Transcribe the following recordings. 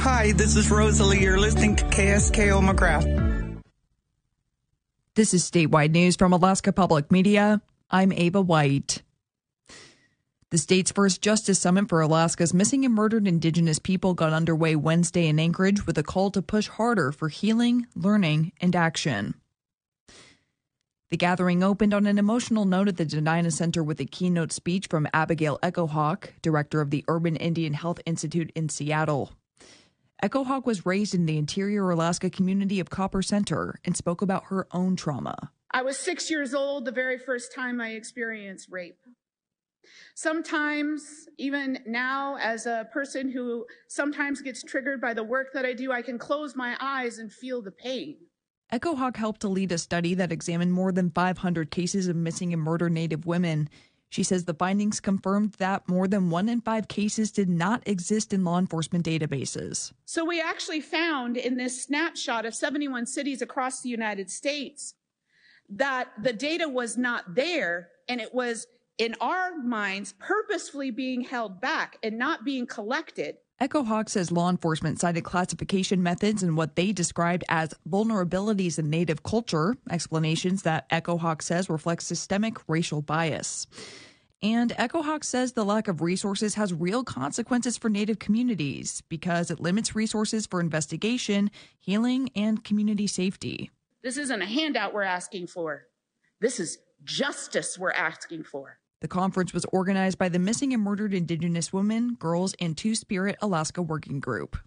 Hi, this is Rosalie. You're listening to KSKO McGrath. This is statewide news from Alaska Public Media. I'm Ava White. The state's first Justice Summit for Alaska's missing and murdered Indigenous people got underway Wednesday in Anchorage with a call to push harder for healing, learning, and action. The gathering opened on an emotional note at the Dena'ina Center with a keynote speech from Abigail Echohawk, director of the Urban Indian Health Institute in Seattle. Echohawk was raised in the interior Alaska community of Copper Center and spoke about her own trauma. I was 6 years old the very first time I experienced rape. Sometimes, even now, as a person who sometimes gets triggered by the work that I do, I can close my eyes and feel the pain. Echohawk helped to lead a study that examined more than 500 cases of missing and murdered Native women. She says the findings confirmed that more than 1 in 5 cases did not exist in law enforcement databases. So we actually found in this snapshot of 71 cities across the United States that the data was not there, and it was, in our minds, purposefully being held back and not being collected. Echohawk says law enforcement cited classification methods and what they described as vulnerabilities in Native culture, explanations that Echohawk says reflect systemic racial bias. And Echohawk says the lack of resources has real consequences for Native communities because it limits resources for investigation, healing, and community safety. This isn't a handout we're asking for. This is justice we're asking for. The conference was organized by the Missing and Murdered Indigenous Women, Girls, and Two-Spirit Alaska Working Group.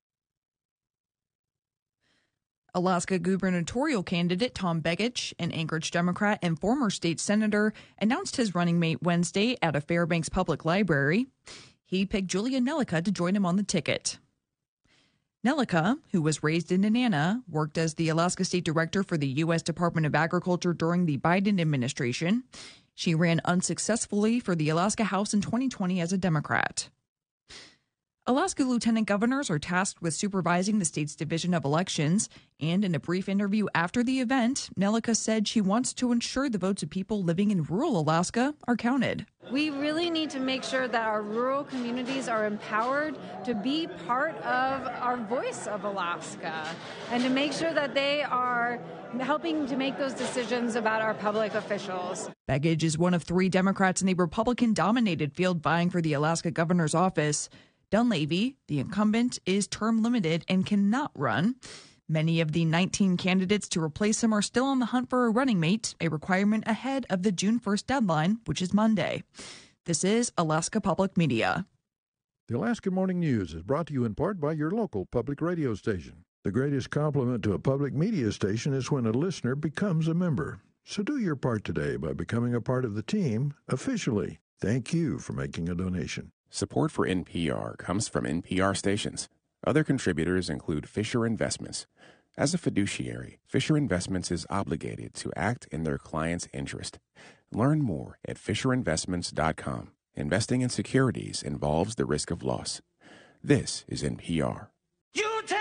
Alaska gubernatorial candidate Tom Begich, an Anchorage Democrat and former state senator, announced his running mate Wednesday at a Fairbanks Public Library. He picked Julia Nelica to join him on the ticket. Nelica, who was raised in Nenana, worked as the Alaska State Director for the U.S. Department of Agriculture during the Biden administration. She ran unsuccessfully for the Alaska House in 2020 as a Democrat. Alaska lieutenant governors are tasked with supervising the state's division of elections, and in a brief interview after the event, Nelica said she wants to ensure the votes of people living in rural Alaska are counted. We really need to make sure that our rural communities are empowered to be part of our voice of Alaska and to make sure that they are helping to make those decisions about our public officials. Begich is one of 3 Democrats in a Republican-dominated field vying for the Alaska governor's office. Dunleavy, the incumbent, is term limited and cannot run. Many of the 19 candidates to replace him are still on the hunt for a running mate, a requirement ahead of the June 1st deadline, which is Monday. This is Alaska Public Media. The Alaska Morning News is brought to you in part by your local public radio station. The greatest compliment to a public media station is when a listener becomes a member. So do your part today by becoming a part of the team officially. Thank you for making a donation. Support for NPR comes from NPR stations. Other contributors include Fisher Investments. As a fiduciary, Fisher Investments is obligated to act in their client's interest. Learn more at fisherinvestments.com. Investing in securities involves the risk of loss. This is NPR. You tell